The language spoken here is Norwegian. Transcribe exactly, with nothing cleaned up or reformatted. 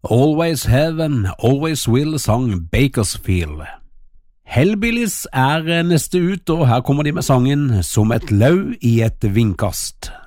Always Have and Always Will sang Bakersfield. Hellbillies er neste ut, og her kommer de med sangen Som et lau i et vindkast.